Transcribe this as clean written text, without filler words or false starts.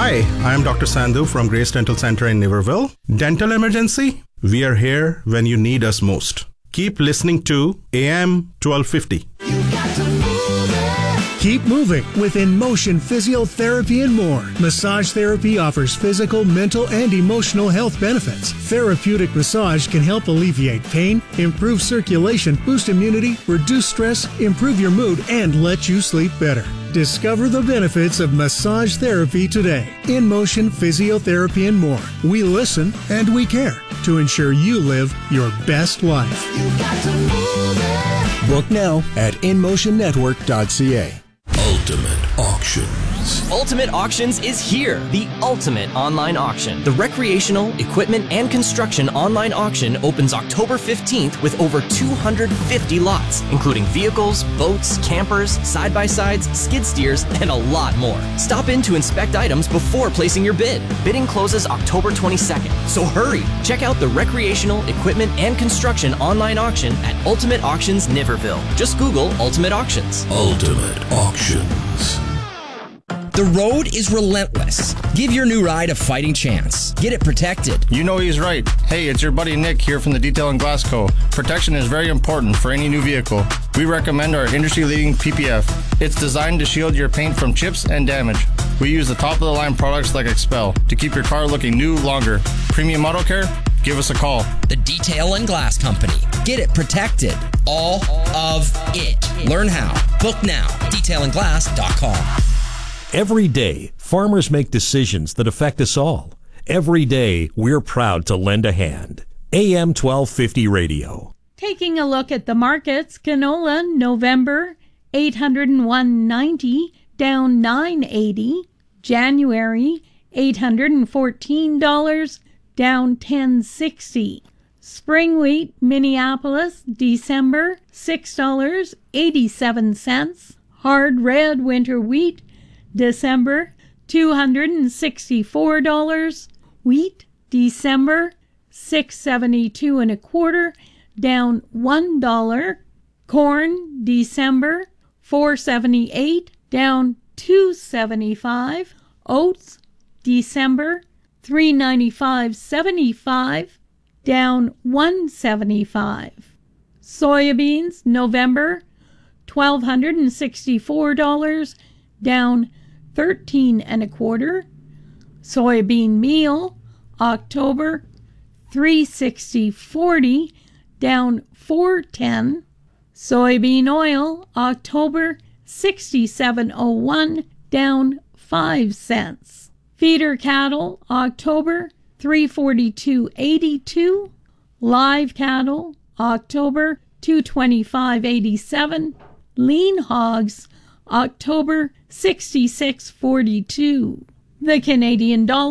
Hi, I am Dr. Sandhu from Grace Dental Center in Niverville. Dental emergency? We are here when you need us most. Keep listening to AM 1250. Keep moving with InMotion Physiotherapy and more. Massage therapy offers physical, mental, and emotional health benefits. Therapeutic massage can help alleviate pain, improve circulation, boost immunity, reduce stress, improve your mood, and let you sleep better. Discover the benefits of massage therapy today. InMotion Physiotherapy and more. We listen and we care to ensure you live your best life. Book now at InMotionNetwork.ca. Ultimate Auctions. Ultimate Auctions is here, the ultimate online auction. The recreational, equipment, and construction online auction opens October 15th with over 250 lots, including vehicles, boats, campers, side-by-sides, skid steers, and a lot more. Stop in to inspect items before placing your bid. Bidding closes October 22nd, so hurry. Check out the recreational, equipment, and construction online auction at Ultimate Auctions Niverville. Just Google Ultimate Auctions. Ultimate Auctions. The road is relentless. Give your new ride a fighting chance. Get it protected. You know he's right. Hey, it's your buddy Nick here from the Detail and Glass Co. Protection is very important for any new vehicle. We recommend our industry-leading PPF. It's designed to shield your paint from chips and damage. We use the top-of-the-line products like Expel to keep your car looking new longer. Premium Auto Care? Give us a call. The Detail and Glass Company. Get it protected. All of it. Learn how. Book now. DetailandGlass.com. Every day, farmers make decisions that affect us all. Every day, we're proud to lend a hand. AM 1250 Radio. Taking a look at the markets, canola, November, $801.90, down $9.80. January, $814, down $10.60. Spring wheat, Minneapolis, December, $6.87. Hard red winter wheat, December, $264. Wheat, December, $6.72 and a quarter, down $1. Corn, December, $4.78, down $2.75. Oats, December, $3.95.75, down $1.75. Soybeans, November, $1,264, down 13 and a quarter. Soybean meal, October, $3.60.40, down $4.10. Soybean oil, October, $67.01, down 5 cents. Feeder cattle, October, $342.82. Live cattle, October, $225.87. Lean hogs, October, $66.42. The Canadian dollar